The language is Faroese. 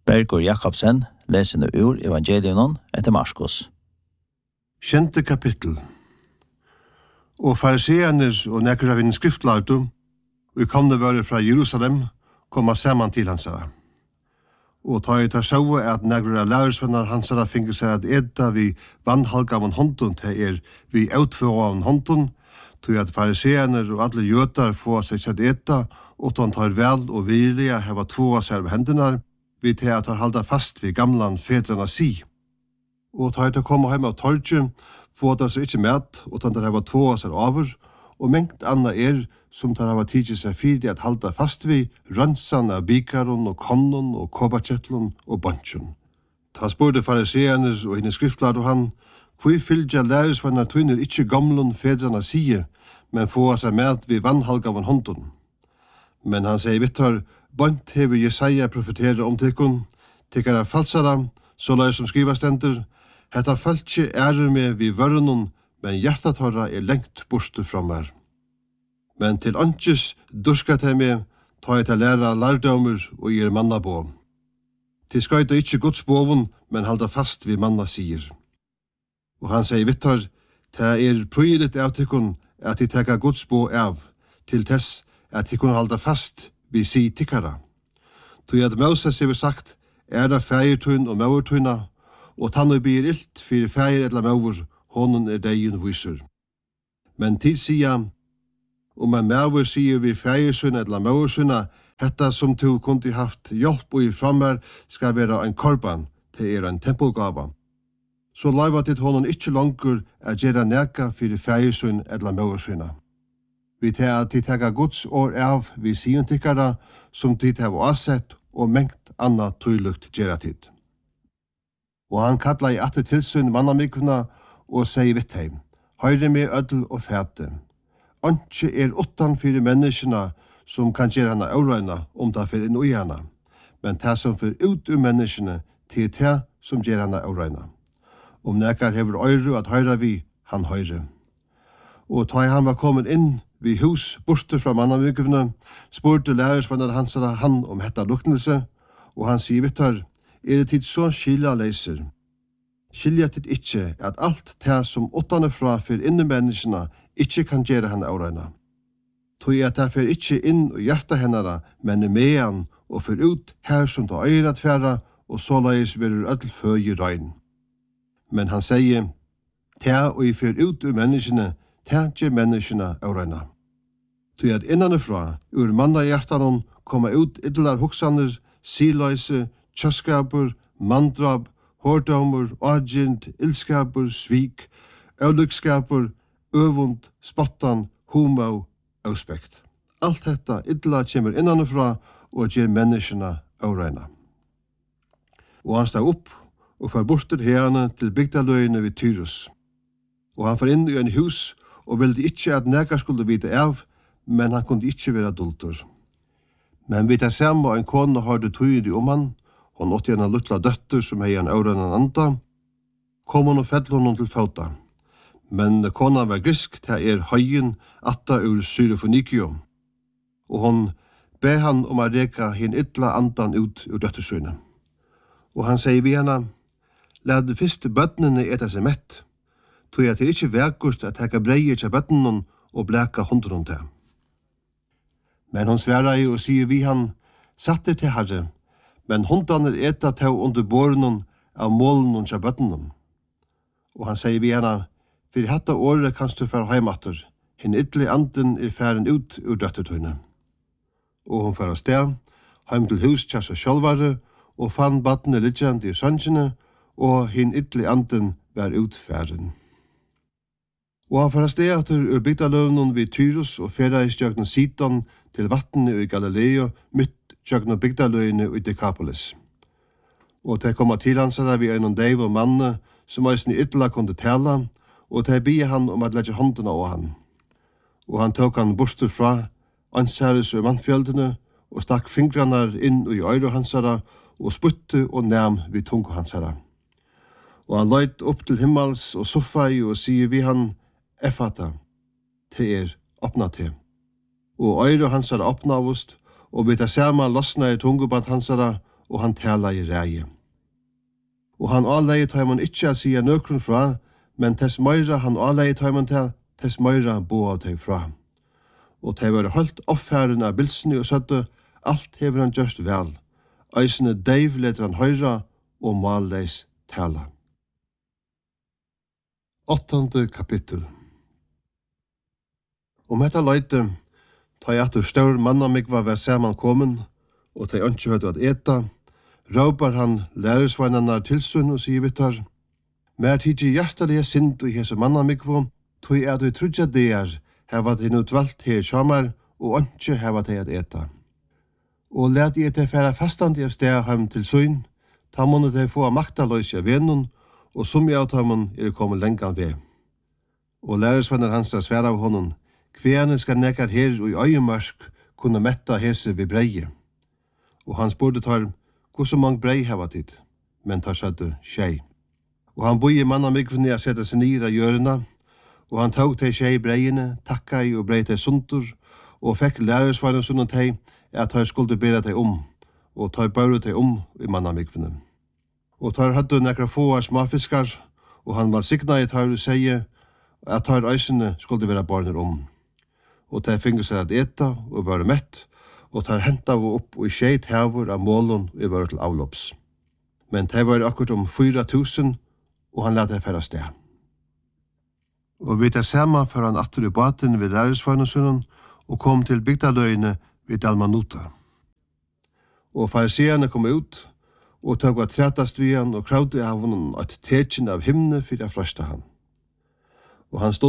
Bergur Jakobsen leser nu ur Evangelion etter Marskos. 7. kapittel. Og fariseernes og nekker av en skriftlagdom, og kom det være fra Jerusalem, komma sammen til hansara. Og ta i tar sjåe at nekker av lærersvenner hansara finner seg at edda vi vannhalgavan hånden til vi utføravan hånden, til at fariseerner og alle jøtar få seg sett edda, og han tar vel og vilja heva tvåa seg av hendene, vi til at han halda fast vid gamlan fedrena si. Og ta i tar komme heim av torget, få det seg ikke med, og han tar heva tvåa seg over, og mengt anna som tar hava tidsi seg fyrir at halda fast vid rønsan av bikaron og konnon og kobakjettlon og bansjon. Ta spurte fariseernes og henne skriftlad og han, hvor fylgja læresvannar tøyner ikkje gamlun fedrena sige, men få seg med vid vannhalgavan hånden. Men han sier vittar, bant hever Jesaja profeterer om tikkun, tikkara falsara, så lai som skriva stendur, hetta falskje med vid vørnun, men hjertat horra lengt borte fra mer. Men til antis durskat hei med, ta jeg til læra lærdomur og gir manna på. Til skaita ikkje Guds bovun, men halda fast vid manna sier. Og han sier vittar, ta prøyret av tikkun at de teka Guds bo av, til tess at de kunne halda fast vid si tikkara. Tog at Moses hever sagt, det feirtun og maurtuna, og tannu blir ilt fyrir feir eller maur, honon degin vysur. Men til sia, om en maur sier vi feirsun eller maursunna, hetta som tu kunti haft hjelp og i frammer skal være en korban, til en tempelgava. Så laiva til honon ikkje langur at gjera neka fyrir feirsun eller maursunna. Vi tar at de tega Guds år av vi sier tikkara, som de har avsett og mengt anna tøylukt gjera tid. Og han kallar i atter tilsyn mannamikvuna og sier vitt heim, høyre med ødel og fæte. Antje utan fyrir menneskene som kan gjøre hana avregna det fyrir inn ui hana, men det som fyrir ut menneskene til det som gjør hana avregna. Nekar hever øyru at høyra vi, han høyre. Og ta han var kommet inn vi hus borte fra mannamikvuna, spurte lærersvannar hansara han om hetta luknelse, og han sier vittar, det tid så skilja leiser. Skilja tid ikkje at alt det som åttane fra for inne menneskene ikkje kan gjøre henne avregna. Tog at det fer ikkje inn og hjerta hennara, men mean og fer ut her som ta øyre at færa, og så leis verur ødel føy i røyn. Men han sier, ta og i fer ut ur menneskene, ta gjør menneskene avregna. Tog at innanifra, ur manna hjertanon, koma ut idlar hoksaner, siløyse, kjøskapur, mandrab, hårdomur, agint, ilskapur, svik, øvlykskapur, øvund, spottan, humau, auspekt. Alt detta illa kjemur innanifra og gjer menneskene avregna. Og han steg opp og far bortur herane til bygdaløyene vid Tyrus. Og han far inn i en hus og ville ikkje at nega skulle vite av, men han kunne ikkje være dultur. Men vi tar samme en kone hørte tøyende om han, hon åtte en luttla døtter som hei en auren anda, kom hon og fedde honom til fauta. Men kona var grisk til høyen atta ur Syrofonikium, og hon be han om å reka hin ytla andan ut ur døttersøyne. Og han sier vi henne, lad de første bøttene eta seg mett, tog jeg til ikkje vekust at hekka breier til bøttene og bleka hundren til. Men hon sverra og sier vi han, satter til herre, men hundene eta tau under båren av målen til bøttene. Og han sier vi henne, for hatta året kanst du fære heimatter, hin ytli anden færen ut ur døttertøyne. Og hon fære sted, heim til hus til seg sjálvare, og fann battene lidjand i sønnsjene, og hin ytli anden var utfæren. Og han fære sted etter ur bygdaløvnen vid Tyrus og færa i stjøknen Sidon til vattene i Galileo, mitt stjøknen bygdaløyene i Decapolis. Og til kom til hansara vi en deiv og manne, som eisen i ytla kunne tala, og til bie han om at legge håndene av han. Og han tok han borster fra, ansæres og mannfjöldene, og stakk fingrarna inn i øyre hansara, og sputte og nam vid tungo hansara. Og han løyt opp til himmels og soffai og sier vi han, Effata, til åpna til. Og øyre hansara åpna avust, og vi tar saman losna i tungoband hansara, og han tala i ræje. Og han avleie tøymon ikkje a sia nøkron fra, men tess møyra han avleie tøymon til, tess møyra bo av teg fra. Og teg var holdt oppfæren av bilsene og søtte, alt hever han gjørst vel. Eisene deiv leter han høyra og malleis tala. 8. kapittel. Hetta leite, ta jeg etter stør mannamikva var saman kommen, og ta jeg ønske høyde at eta, råpar han lærersveinarnar tilsyn og sier vittar, mer tidsi hjertelige sind og hese mannamikvo, tog at du trudja det heva til utvalt her samar, og ønske heva til at eta. Og let jeg til færa fastandi av steg heim til syn, ta måned til få maktaløys av venun, og som jeg av tamon kommet lengan ved. Og lærersvenner hans sværa av honom, kveane skal nekkar her og i øyemørsk kunne metta hese ved breie. Og han spurte tar, hvor så mange brei heva tid? Men tar søtte tjei. Og han boi i mannamikvene a sette seg nir av hjørna, og han tog til tjei breiene, takka i og brei til suntur, og fekk lærersvenner sunn teg at han skulle bera teg og tar børu teg i mannamikvene. Og tar høttu nekra få smafiskar, og han var signa i tar og seie at tar øysene skulle være barner Og tar fingur seg at eta og være mett, og tar henta av opp og skjeit hevur av målun og var til avlopps. Men det var akkurat 4.000, og han lette færa sted. Og vi tar sama for han atter i baten ved lærersvarnasunnen, og kom til bygdaløyene ved Dalmanuta. Og fariseerne kom ut, og tog at trætast vi han, og kravde av honom et tekjen av himne for å frøsta han. Og han stod